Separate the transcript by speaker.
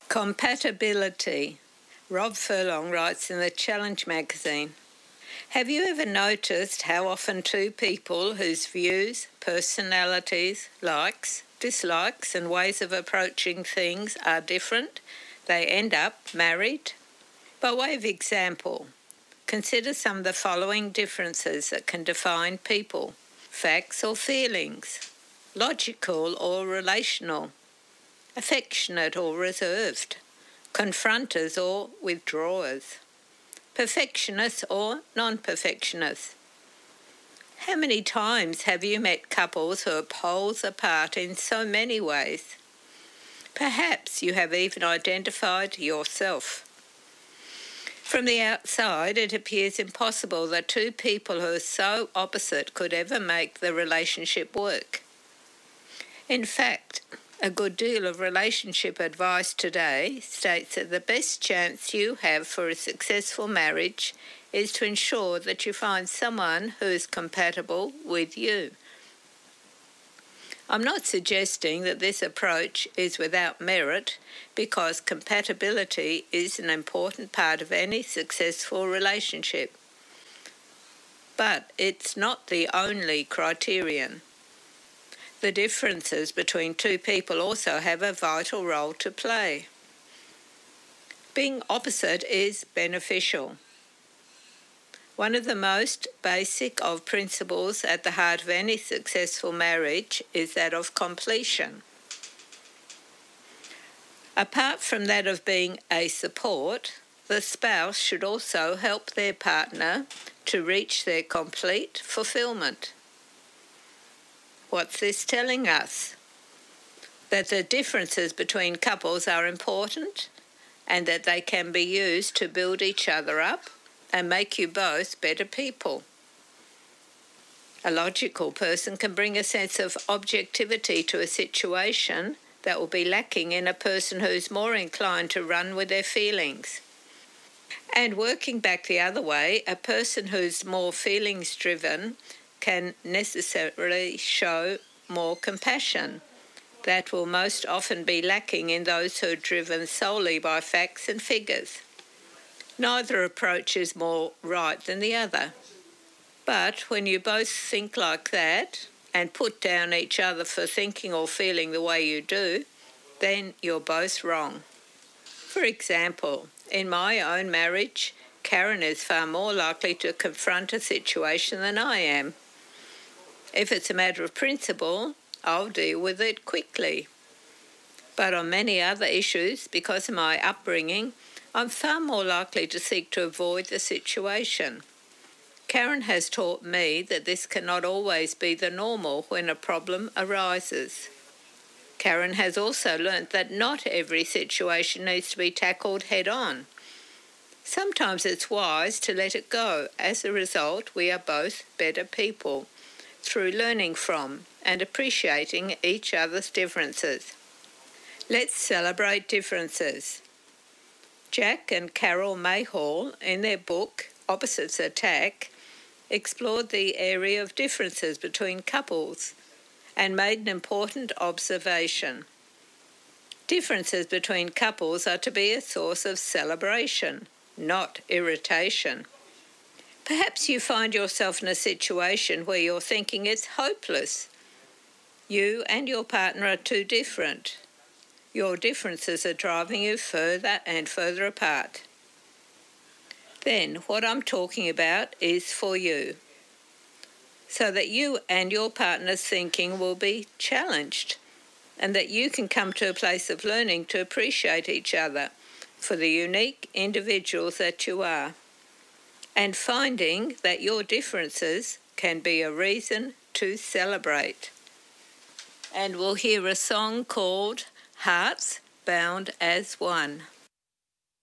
Speaker 1: Compatibility. Rob Furlong writes in the Challenge magazine, "Have you ever noticed how often two people whose views, personalities, likes, dislikes and ways of approaching things are different, they end up married? By way of example, consider some of the following differences that can define people: facts or feelings, logical or relational, affectionate or reserved, confronters or withdrawers, perfectionists or non-perfectionists." How many times have you met couples who are poles apart in so many ways? Perhaps you have even identified yourself. From the outside, it appears impossible that two people who are so opposite could ever make the relationship work. In fact, a good deal of relationship advice today states that the best chance you have for a successful marriage is to ensure that you find someone who is compatible with you. I'm not suggesting that this approach is without merit, because compatibility is an important part of any successful relationship. But it's not the only criterion. The differences between two people also have a vital role to play. Being opposite is beneficial. One of the most basic of principles at the heart of any successful marriage is that of completion. Apart from that of being a support, the spouse should also help their partner to reach their complete fulfillment. What's this telling us? That the differences between couples are important and that they can be used to build each other up and make you both better people. A logical person can bring a sense of objectivity to a situation that will be lacking in a person who's more inclined to run with their feelings. And working back the other way, a person who's more feelings-driven can necessarily show more compassion. That will most often be lacking in those who are driven solely by facts and figures. Neither approach is more right than the other. But when you both think like that and put down each other for thinking or feeling the way you do, then you're both wrong. For example, in my own marriage, Karen is far more likely to confront a situation than I am. If it's a matter of principle, I'll deal with it quickly. But on many other issues, because of my upbringing, I'm far more likely to seek to avoid the situation. Karen has taught me that this cannot always be the normal when a problem arises. Karen has also learnt that not every situation needs to be tackled head-on. Sometimes it's wise to let it go. As a result, we are both better people through learning from and appreciating each other's differences. Let's celebrate differences. Jack and Carol Mayhall, in their book Opposites Attack, explored the area of differences between couples and made an important observation. Differences between couples are to be a source of celebration, not irritation. Perhaps you find yourself in a situation where you're thinking it's hopeless. You and your partner are too different. Your differences are driving you further and further apart. Then what I'm talking about is for you, so that you and your partner's thinking will be challenged and that you can come to a place of learning to appreciate each other for the unique individuals that you are, and finding that your differences can be a reason to celebrate. And we'll hear a song called Hearts Bound as One.